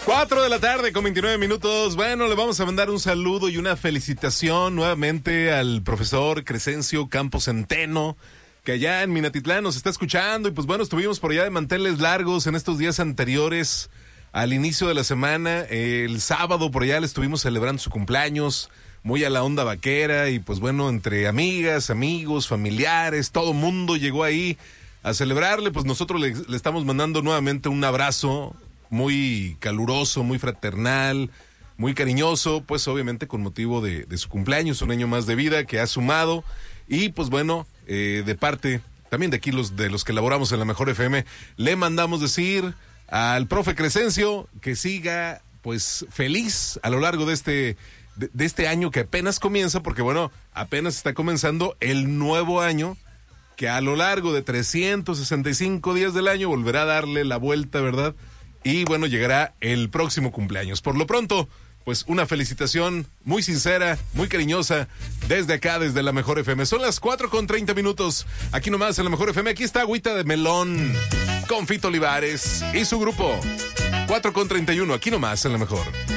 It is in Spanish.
4 de la tarde con 29 minutos. Bueno, le vamos a mandar un saludo y una felicitación nuevamente al profesor Crescencio Campos Centeno, que allá en Minatitlán nos está escuchando. Y pues bueno, estuvimos por allá de manteles largos en estos días anteriores al inicio de la semana. El sábado por allá le estuvimos celebrando su cumpleaños, muy a la onda vaquera. Y pues bueno, entre amigas, amigos, familiares, todo mundo llegó ahí a celebrarle. Pues nosotros le estamos mandando nuevamente un abrazo muy caluroso, muy fraternal, muy cariñoso, pues obviamente con motivo de su cumpleaños, un año más de vida que ha sumado. Y pues bueno, de parte también de aquí de los que laboramos en la Mejor FM, le mandamos decir al profe Crescencio que siga pues feliz a lo largo de este año que apenas comienza, porque bueno, apenas está comenzando el nuevo año, que a lo largo de 365 días del año volverá a darle la vuelta, ¿verdad? Y bueno, llegará el próximo cumpleaños. Por lo pronto, pues una felicitación muy sincera, muy cariñosa, desde acá, desde la Mejor FM. Son las 4:30. Aquí nomás en la Mejor FM. Aquí está Agüita de Melón con Fito Olivares y su grupo. 4:31, aquí nomás en la Mejor.